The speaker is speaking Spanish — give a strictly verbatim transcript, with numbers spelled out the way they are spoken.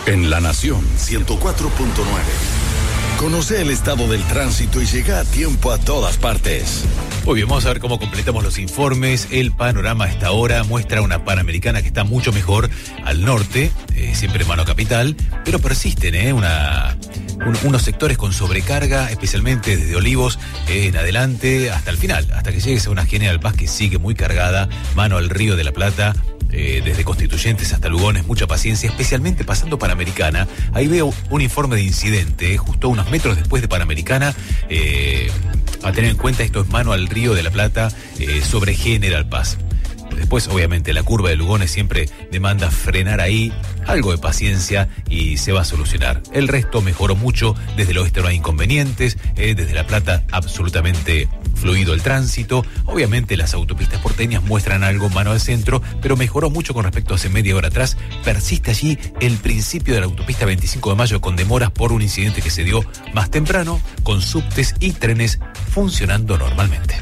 En La Nación ciento cuatro punto nueve. Conoce el estado del tránsito y llega a tiempo a todas partes. Muy bien, vamos a ver cómo completamos los informes. El panorama a esta hora muestra una Panamericana que está mucho mejor al norte, eh, siempre en mano capital, pero persisten eh, una, un, unos sectores con sobrecarga, especialmente desde Olivos eh, en adelante hasta el final, hasta que llegues a una General Paz que sigue muy cargada, mano al Río de la Plata. Eh, desde Constituyentes hasta Lugones, mucha paciencia, especialmente pasando Panamericana. Ahí veo un informe de incidente, eh, justo unos metros después de Panamericana. Eh, a tener en cuenta, esto es mano al Río de la Plata eh, sobre General Paz. Después, obviamente, la curva de Lugones siempre demanda frenar ahí, algo de paciencia y se va a solucionar. El resto mejoró mucho, desde el oeste no hay inconvenientes, eh, desde La Plata absolutamente fluido el tránsito. Obviamente las autopistas porteñas muestran algo mano al centro, pero mejoró mucho con respecto a hace media hora atrás. Persiste allí el principio de la autopista veinticinco de mayo con demoras por un incidente que se dio más temprano, con subtes y trenes funcionando normalmente.